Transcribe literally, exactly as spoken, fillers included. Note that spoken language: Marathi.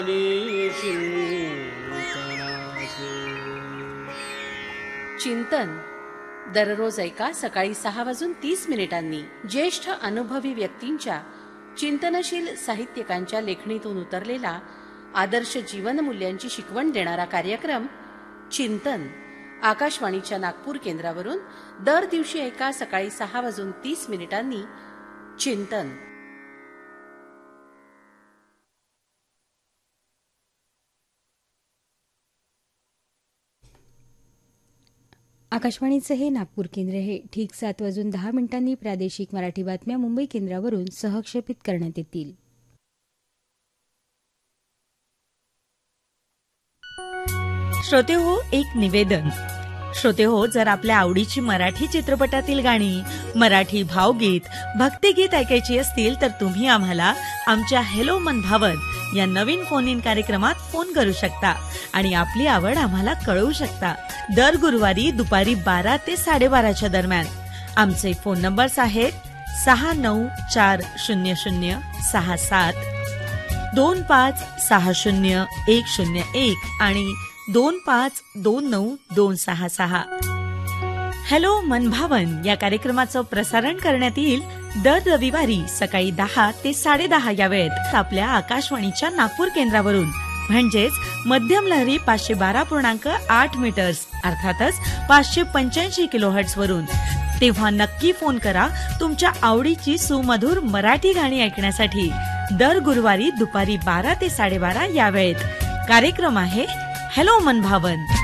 चिंतन दररोज ऐका सकाळी सहा वाजून तीस मिनिटांनी ज्येष्ठ अनुभवी व्यक्तींच्या चिंतनशील साहित्यिकांच्या लेखणीतून उतरलेला आदर्श जीवनमूल्यांची शिकवण देणारा कार्यक्रम चिंतन आकाशवाणीच्या नागपूर केंद्रावरून दर दिवशी ऐका सकाळी सहा वाजून तीस मिनिटांनी चिंतन. आकाशवाणीचं हे नागपूर केंद्र हे ठीक सात वाजून दहा मिनिटांनी प्रादेशिक मराठी बातम्या मुंबई केंद्रावरून सहक्षेपित करण्यात येतील. श्रोते हो, एक निवेदन. श्रोते हो, जर आपल्या आवडीची मराठी चित्रपटातील गाणी, मराठी भावगीत, भक्तिगीत ऐकायची असतील तर तुम्ही आम्हाला आमच्या हेलो मन भावन या नवीन फोन इन कार्यक्रमात फोन करू शकता आणि आपली आवड आम्हाला कळवू शकता. दर गुरुवारी दुपारी बारा ते साडेबाराच्या दरम्यान. आमचे फोन नंबर्स आहेत सहा नऊ चार शून्य शून्य सहा सात दोन पाच सहा शून्य एक शून्य एक आणि दोन पाच दोन नऊ दोन सहा सहा. हॅलो मनभावन या कार्यक्रमाचं प्रसारण करण्यात येईल दर रविवारी सकाळी दहा ते साडेदहा या वेळेत आपल्या आकाशवाणीच्या नागपूर केंद्रावरून, म्हणजेच मध्यम लहरी पाचशे बारा पूर्णांक आठ मीटर्स अर्थातच पाचशे पंच्याऐंशी किलोहर्ट्ज वरून. तेव्हा नक्की फोन करा तुमच्या आवडीची सुमधुर मराठी गाणी ऐकण्यासाठी. दर गुरुवारी दुपारी बारा ते साडेबारा या वेळेत कार्यक्रम आहे हॅलो मनभावन.